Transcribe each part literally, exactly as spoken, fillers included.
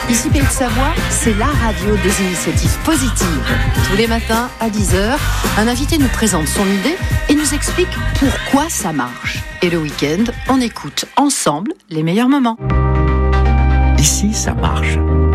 Ici Pays de Savoie, c'est la radio des initiatives positives. Tous les matins à dix heures, un invité nous présente son idée et nous explique pourquoi ça marche. Et le week-end, on écoute ensemble les meilleurs moments. Ici, ça marche.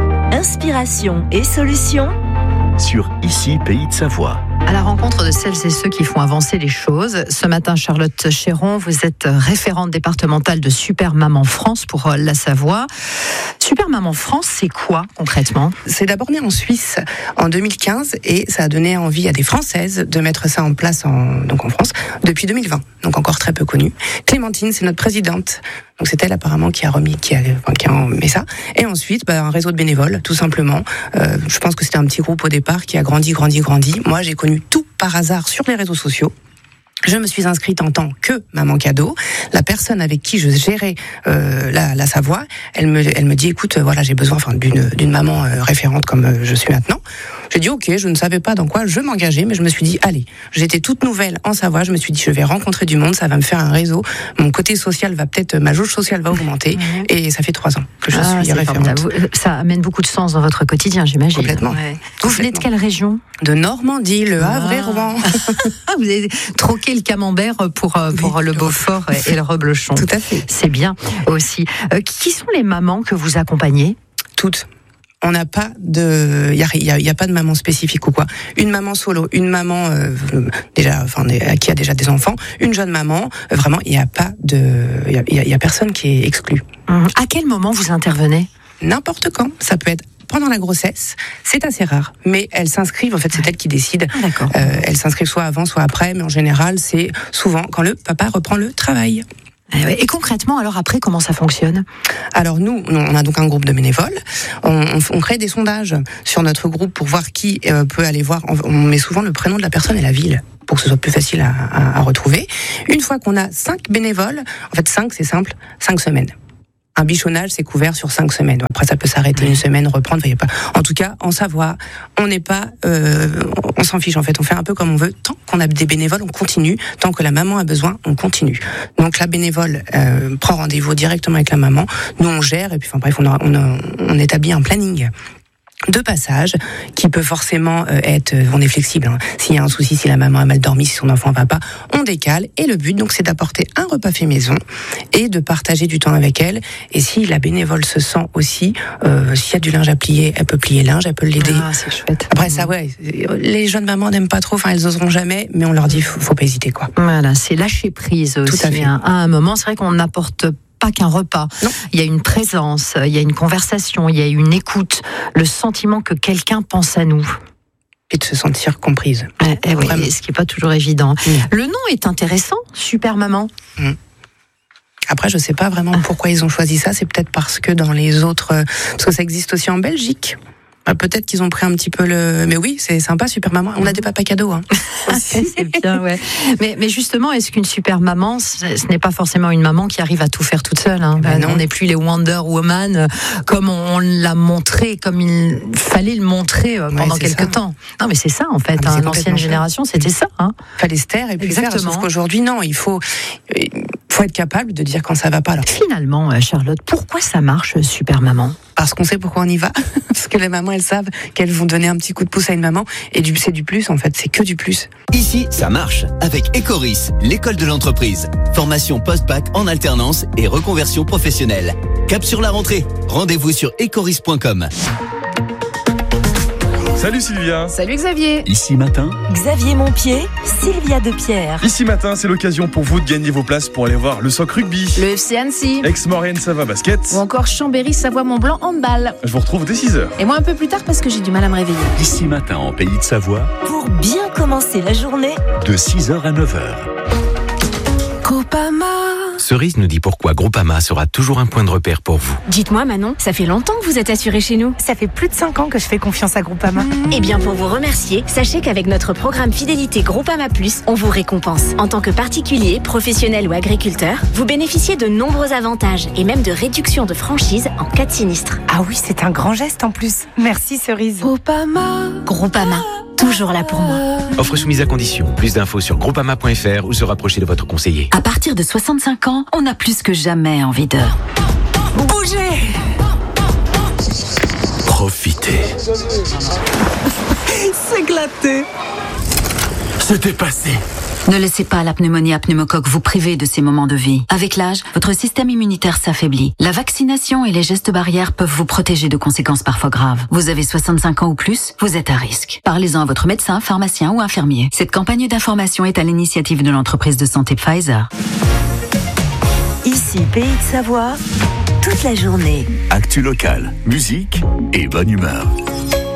Inspiration et solutions sur Ici, Pays de Savoie. À la rencontre de celles et ceux qui font avancer les choses. Ce matin, Charlotte Chéron, vous êtes référente départementale de Super Maman France pour la Savoie. Super Maman France, c'est quoi concrètement ? C'est d'abord né en Suisse en deux mille quinze et ça a donné envie à des Françaises de mettre ça en place en, donc en France depuis deux mille vingt, donc encore très peu connu. Clémentine, c'est notre présidente. Donc c'est elle apparemment qui a remis, qui a, enfin, qui a mis ça. Et ensuite, bah, un réseau de bénévoles, tout simplement. Euh, je pense que c'était un petit groupe au départ qui a grandi, grandi, grandi. Moi, j'ai connu tout par hasard sur les réseaux sociaux. Je me suis inscrite en tant que maman cadeau. La personne avec qui je gérais euh, la, la Savoie, elle me, elle me dit, écoute, voilà, j'ai besoin, enfin, d'une, d'une maman euh, référente comme euh, je suis maintenant. J'ai dit, ok, je ne savais pas dans quoi je m'engageais, mais je me suis dit, allez, j'étais toute nouvelle en Savoie. Je me suis dit, je vais rencontrer du monde, ça va me faire un réseau. Mon côté social va peut-être, ma jauge sociale va augmenter. Mmh. Et ça fait trois ans que je ah, suis référente. Formidable. Ça amène beaucoup de sens dans votre quotidien, j'imagine. Complètement. Ouais. Vous venez de quelle région ? De Normandie, Le Havre ah. et Rouen. Vous avez troqué le camembert pour, pour oui, le Beaufort et le reblochon. Tout à fait. C'est bien aussi. Euh, qui sont les mamans que vous accompagnez ? Toutes. On n'a pas de, il y a, y a, y a pas de maman spécifique ou quoi. Une maman solo, une maman euh, déjà, enfin, qui a déjà des enfants, une jeune maman. Euh, vraiment, il y a pas de, il y a, y a, y a personne qui est exclu. Mmh. À quel moment vous intervenez ? N'importe quand. Ça peut être pendant la grossesse, c'est assez rare, mais elles s'inscrivent, en fait, c'est elles qui décident. Ah, d'accord. Euh, elles s'inscrivent soit avant, soit après, mais en général, c'est souvent quand le papa reprend le travail. Et concrètement, alors après, comment ça fonctionne ? Alors nous, on a donc un groupe de bénévoles. On, on, on crée des sondages sur notre groupe pour voir qui euh, peut aller voir. On met souvent le prénom de la personne et la ville pour que ce soit plus facile à, à, à retrouver. Une fois qu'on a cinq bénévoles, en fait cinq, c'est simple, cinq semaines. Un bichonnage, c'est couvert sur cinq semaines. Après, ça peut s'arrêter une semaine, reprendre. Enfin, y a pas. En tout cas, en Savoie, on n'est pas, euh, on s'en fiche en fait. On fait un peu comme on veut. Tant qu'on a des bénévoles, on continue. Tant que la maman a besoin, on continue. Donc la bénévole euh, prend rendez-vous directement avec la maman. Nous, on gère et puis, enfin bref, on, a, on, a, on établit un planning de passage qui peut forcément euh, être, on est flexible, hein. S'il y a un souci, si la maman a mal dormi, si son enfant va pas, on décale. Et le but, donc, c'est d'apporter un repas fait maison et de partager du temps avec elle. Et si la bénévole se sent aussi, euh, s'il y a du linge à plier, elle peut plier le linge, elle peut l'aider. Ah, c'est chouette. Après ça, ouais, les jeunes mamans n'aiment pas trop, enfin, elles oseront jamais, mais on leur dit, faut, faut pas hésiter, quoi. Voilà, c'est lâcher prise aussi. Tout à fait. Hein. À un moment, c'est vrai qu'on n'apporte pas qu'un repas. Non. Il y a une présence, il y a une conversation, il y a une écoute, le sentiment que quelqu'un pense à nous. Et de se sentir comprise. Eh, eh oui, ce qui n'est pas toujours évident. Mmh. Le nom est intéressant, Super Maman. Mmh. Après, je ne sais pas vraiment pourquoi ils ont choisi ça. C'est peut-être parce que dans les autres... Parce que ça existe aussi en Belgique. Peut-être qu'ils ont pris un petit peu le... Mais oui, c'est sympa, Super Maman. On a des papas cadeaux. Hein. C'est bien, ouais. Mais, mais justement, est-ce qu'une super maman, ce n'est pas forcément une maman qui arrive à tout faire toute seule, hein. Ben non. On n'est plus les Wonder Woman comme on, on l'a montré, comme il fallait le montrer pendant ouais, quelques ça. temps. Non, mais c'est ça, en fait. Ah, hein. L'ancienne génération, c'était ça. Hein. Fallait se taire et puis faire. Sauf qu'aujourd'hui, non, il faut... faut être capable de dire quand ça va pas. Alors. Finalement, Charlotte, pourquoi ça marche, Super Maman ? Parce qu'on sait pourquoi on y va. Parce que les mamans, elles savent qu'elles vont donner un petit coup de pouce à une maman. Et du, c'est du plus, en fait. C'est que du plus. Ici, ça marche. Avec Ecoris, l'école de l'entreprise. Formation post-bac en alternance et reconversion professionnelle. Cap sur la rentrée. Rendez-vous sur ecoris point com. Salut Sylvia. Salut Xavier. Ici matin, Xavier Montpied, Sylvia Depierre. Ici matin, c'est l'occasion pour vous de gagner vos places pour aller voir le Soc Rugby, le F C Annecy, Aix-Maurienne Savoie Basket ou encore Chambéry Savoie Mont-Blanc Handball. Je vous retrouve dès six heures. Et moi un peu plus tard parce que j'ai du mal à me réveiller. Ici matin en Pays de Savoie, pour bien commencer la journée, de six heures à neuf heures. Groupama. Cerise nous dit pourquoi Groupama sera toujours un point de repère pour vous. Dites-moi Manon, ça fait longtemps que vous êtes assurée chez nous. Ça fait plus de cinq ans que je fais confiance à Groupama. Mmh. Eh bien pour vous remercier, sachez qu'avec notre programme fidélité Groupama Plus, on vous récompense. En tant que particulier, professionnel ou agriculteur, vous bénéficiez de nombreux avantages et même de réductions de franchise en cas de sinistre. Ah oui, c'est un grand geste en plus. Merci Cerise. Groupama. Groupama. Toujours là pour moi. Offre soumise à condition. Plus d'infos sur groupama point f r ou se rapprocher de votre conseiller. À partir de soixante-cinq ans, on a plus que jamais envie de bouger. raté. C'était passé. Ne laissez pas la pneumonie à pneumocoque vous priver de ces moments de vie. Avec l'âge, votre système immunitaire s'affaiblit. La vaccination et les gestes barrières peuvent vous protéger de conséquences parfois graves. Vous avez soixante-cinq ans ou plus, vous êtes à risque. Parlez-en à votre médecin, pharmacien ou infirmier. Cette campagne d'information est à l'initiative de l'entreprise de santé Pfizer. Ici, Pays de Savoie, toute la journée. Actu locale, musique et bonne humeur.